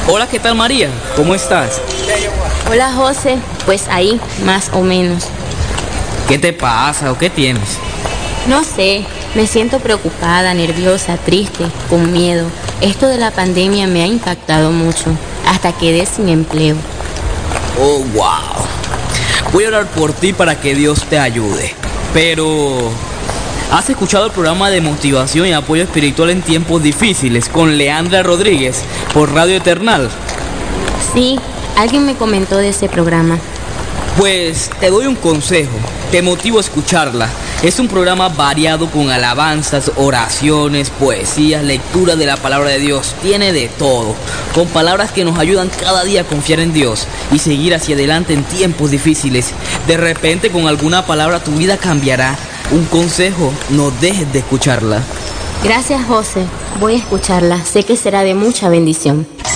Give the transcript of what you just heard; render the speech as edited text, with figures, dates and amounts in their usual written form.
Hola, ¿qué tal, María? ¿Cómo estás? Hola José, pues ahí, más o menos. ¿Qué te pasa o qué tienes? No sé, me siento preocupada, nerviosa, triste, con miedo. Esto de la pandemia me ha impactado mucho, hasta quedé sin empleo. Oh, wow. Voy a orar por ti para que Dios te ayude. Pero, ¿has escuchado el programa de motivación y apoyo espiritual en tiempos difíciles con Leandra Rodríguez por Radio Eternal? Sí, alguien me comentó de ese programa. Pues te doy un consejo, te motivo a escucharla. Es un programa variado con alabanzas, oraciones, poesías, lectura de la palabra de Dios. Tiene de todo, con palabras que nos ayudan cada día a confiar en Dios y seguir hacia adelante en tiempos difíciles. De repente con alguna palabra tu vida cambiará. Un consejo, no dejes de escucharla. Gracias José, voy a escucharla, sé que será de mucha bendición.